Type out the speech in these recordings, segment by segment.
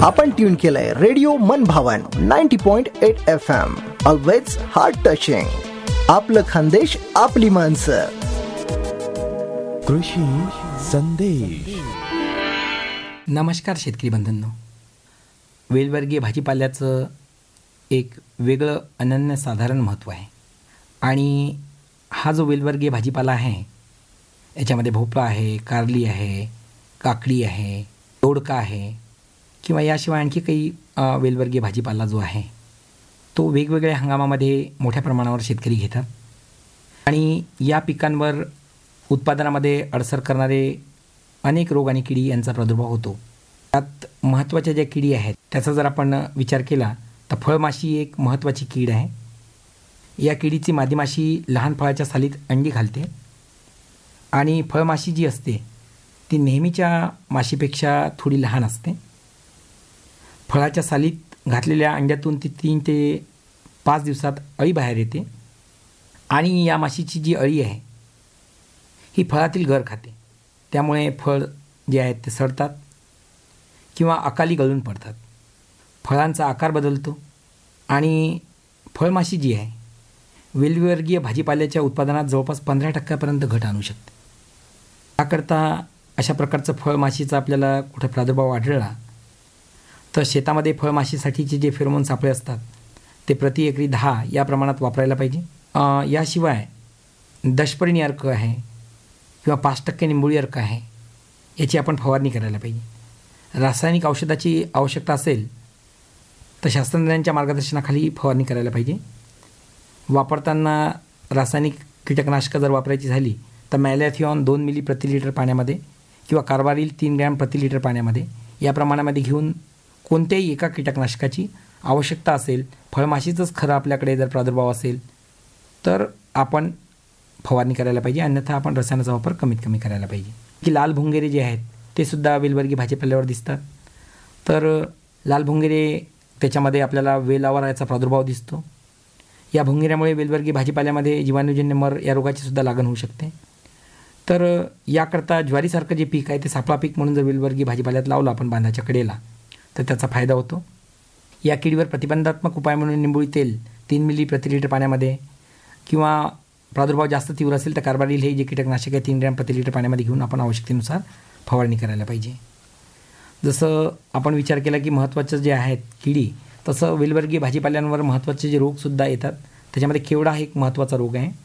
आपण ट्यून केलंय रेडिओ मनभावन 90.8 FM. Always heart touching. आपलं खानदेश, आपली माणसं. कृषी संदेश. नमस्कार शेतकरी बंधूंनो. वेलवर्गीय भाजीपाल्याचं एक वेगळं अनन्यसाधारण महत्त्व आहे आणि हा जो वेलवर्गीय भाजीपाला आहे याच्यामध्ये भोपळा आहे, कारली आहे, काकडी आहे, दोडका आहे किंवा याशिवाय आणखी काही वेलवर्गीय भाजीपाला जो आहे तो वेगवेगळ्या हंगामामध्ये मोठ्या प्रमाणावर शेतकरी घेतात आणि या पिकांवर उत्पादनामध्ये अडसर करणारे अनेक रोग आणि किडी यांचा प्रादुर्भाव होतो. त्यात महत्त्वाच्या ज्या किडी आहेत त्याचा जर आपण विचार केला तर फळमाशी एक महत्त्वाची कीड आहे. या किडीची मादीमाशी लहान फळाच्या सालीत अंडी घालते आणि फळमाशी जी असते ती नेहमीच्या माशीपेक्षा थोडी लहान असते. फळाच्या सालीत घातलेल्या अंड्यातून ती 3 ते 5 दिवसात अळी बाहेर येते आणि या माशीची जी अळी आहे ही फळातील गर खाते. त्यामुळे फळ जे आहेत ते सडतात किंवा अकाली गळून पडतात. फळांचा आकार बदलतो आणि फळमाशी जी आहे वेलवर्गीय भाजीपाल्याच्या उत्पादनात जवळपास 15% घट आणू शकते. त्याकरता अशा प्रकारचं फळमाशीचा आपल्याला कुठं प्रादुर्भाव आढळला तर शेतामध्ये फळमाशीसाठीचे जे फेरोमोन सापळे असतात ते प्रति एकरी 10 या प्रमाणात वापरायला पाहिजे. याशिवाय दशपर्णी अर्क आहे किंवा 5% निंबोळी अर्क आहे याची आपण फवारणी करायला पाहिजे. रासायनिक औषधाची आवश्यकता असेल तर शास्त्रज्ञांच्या मार्गदर्शनाखाली फवारणी करायला पाहिजे. वापरताना रासायनिक कीटकनाशकं जर वापरायची झाली तर मॅलॅथिऑन 2 मिली प्रति लिटर पाण्यामध्ये किंवा कार्बारिल 3 ग्रॅम प्रति लिटर पाण्यामध्ये या प्रमाणामध्ये घेऊन कोणत्याही एका कीटकनाशकाची आवश्यकता असेल, फळमाशीचंच खरं आपल्याकडे जर प्रादुर्भाव असेल तर आपण फवारणी करायला पाहिजे. अन्यथा आपण रसायनाचा वापर कमीत कमी करायला पाहिजे. की लाल भुंगेरे जे आहेत ते सुद्धा वेलवर्गीय भाजीपाल्यावर दिसतात. तर लाल भुंगेरे त्याच्यामध्ये आपल्याला वेलावर याचा प्रादुर्भाव दिसतो. या भुंगेऱ्यामुळे वेलवर्गीय भाजीपाल्यामध्ये जीवाणूजन्य मर या रोगाची सुद्धा लागण होऊ शकते. तर याकरता ज्वारीसारखं जे पीक आहे ते सापळा पीक म्हणून जर वेलवर्गीय भाजीपाल्यात लावलं आपण बांधाच्या कडेला तर त्याचा फायदा होतो. या किडीवर प्रतिबंधात्मक उपाय म्हणून निंबोळी तेल 3 मिली प्रति लिटर पाण्यामध्ये किंवा प्रादुर्भाव जास्त तीव्र असेल तर कार्बारिल हे जे कीटकनाशक आहे 3 ग्रॅम प्रति लिटर पाण्यामध्ये घेऊन आपण आवश्यकतेनुसार फवारणी करायला पाहिजे. जसं आपण विचार केला की महत्त्वाचं जे आहेत किडी तसं वेलवर्गीय भाजीपाल्यांवर महत्त्वाचे जे रोगसुद्धा येतात. त्याच्यामध्ये केवडा हा एक महत्त्वाचा रोग आहे.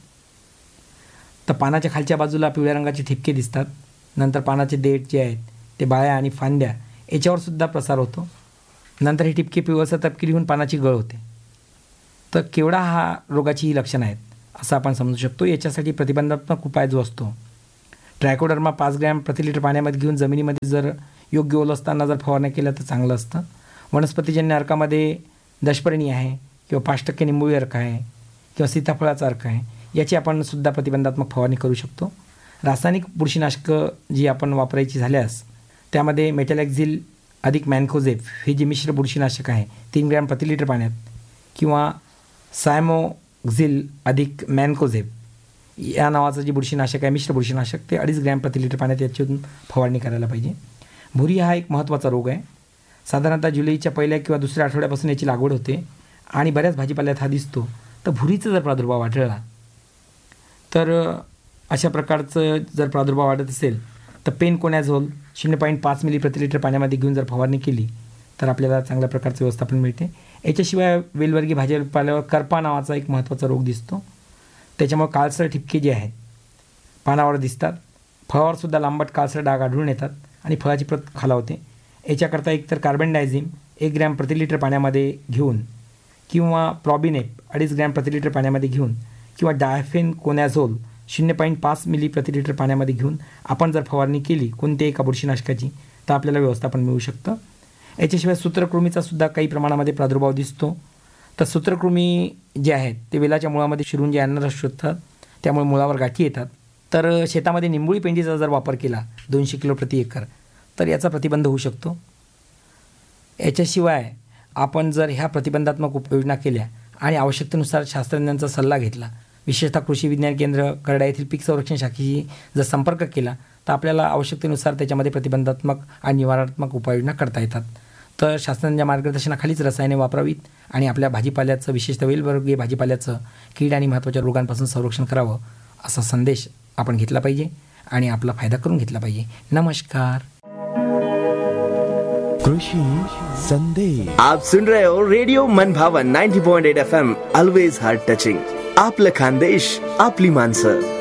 तर पानाच्या खालच्या बाजूला पिवळ्या रंगाचे ठिपके दिसतात. नंतर पानाचे देठ जे आहेत ते बाळ्या आणि फांद्या याच्यावरसुद्धा प्रसार होतो. नंतर हे ठिपके पिवळसर तपकिरी होऊन पानाची गळ होते. तर केवडा हा रोगाची ही लक्षणं आहेत असं आपण समजू शकतो. याच्यासाठी प्रतिबंधात्मक उपाय जो असतो ट्रायकोडर्मा 5 ग्रॅम प्रति लिटर पाण्यामध्ये घेऊन जमिनीमध्ये जर योग्य ओल असताना जर फवारणी केलं तर चांगलं असतं. वनस्पतीजन्य अर्कामध्ये दशपर्णी आहे किंवा 5% निंबोळी अर्क आहे किंवा सीताफळाचा अर्क आहे याची आपण सुद्धा प्रतिबंधात्मक फवारणी करू शकतो. रासायनिक बुरशीनाशकं जी आपण वापरायची झाल्यास त्यामध्ये मेटॅलॅक्झिल अधिक मॅनकोझेब हे जे मिश्र बुरशीनाशक आहे 3 ग्रॅम प्रति लिटर पाण्यात किंवा सायमोक्झिल अधिक मॅनकोझेब या नावाचं जे बुरशीनाशक आहे मिश्र बुरशीनाशक ते 2.5 ग्रॅम प्रति लिटर पाण्यात याच्यातून फवारणी करायला पाहिजे. भुरी हा एक महत्त्वाचा रोग आहे. साधारणतः जुलैच्या पहिल्या किंवा दुसऱ्या आठवड्यापासून याची लागवड होते आणि बऱ्याच भाजीपाल्यात हा दिसतो. तर भुरीचा जर प्रादुर्भाव आढळला तर अशा प्रकारचं जर प्रादुर्भाव वाढत असेल तर पेनकोनॅझोल 0.5 मिली प्रति लिटर पाण्यामध्ये घेऊन जर फवारणी केली तर आपल्याला चांगल्या प्रकारचं व्यवस्थापन मिळते. याच्याशिवाय वेलवर्गीय भाजीपाल्यावर करपा नावाचा एक महत्त्वाचा रोग दिसतो. त्याच्यामुळे काळसर ठिपके जे आहेत पानावर दिसतात. फळावरसुद्धा लांबट काळसर डाग आढळून येतात आणि फळाची प्रत खालावते. याच्याकरता एकतर कार्बन डायझिम 1 ग्रॅम प्रति लिटर पाण्यामध्ये घेऊन किंवा प्रॉबिनेप 2.5 ग्रॅम प्रति लिटर पाण्यामध्ये घेऊन किंवा डायफेन कोनॅझोल 0.5 मिली प्रति लिटर पाण्यामध्ये घेऊन आपण जर फवारणी केली कोणत्याही एका बुरशीनाशकाची तर आपल्याला व्यवस्थापन मिळू शकतं. याच्याशिवाय सूत्रकृमीचा सुद्धा काही प्रमाणामध्ये प्रादुर्भाव दिसतो. तर सूत्रकृमी जे आहेत ते वेलाच्या मुळामध्ये शिरून जे अन्नरस शोधतात त्यामुळे मुळावर गाठी येतात. तर शेतामध्ये निंबोळी पेंडीचा जर वापर केला 200 किलो प्रति एकर तर याचा प्रतिबंध होऊ शकतो. याच्याशिवाय आपण जर ह्या प्रतिबंधात्मक उपाययोजना केल्या आणि आवश्यकतेनुसार शास्त्रज्ञांचा सल्ला घेतला, विशेषतः कृषी विज्ञान केंद्र करडा येथील पीक संरक्षण शाखेशी जर संपर्क केला तर आपल्याला आवश्यकतेनुसार त्याच्यामध्ये प्रतिबंधात्मक आणि निवारणात्मक उपाययोजना करता येतात. तर शासनाच्या मार्गदर्शनाखालीच रसायने वापरावीत आणि आपल्या भाजीपाल्याचं, विशेषतः वेलवर्गीय भाजीपाल्याचं कीड आणि महत्त्वाच्या रोगांपासून संरक्षण करावं, असा संदेश आपण घेतला पाहिजे आणि आपला फायदा करून घेतला पाहिजे. नमस्कार. कृषि संदेश. आप सुन रहे हो रेडिओ मनभावन 90.8 FM, ऑलवेज हार्ट टचिंग. आपलं खानदेश, आपली माणसं.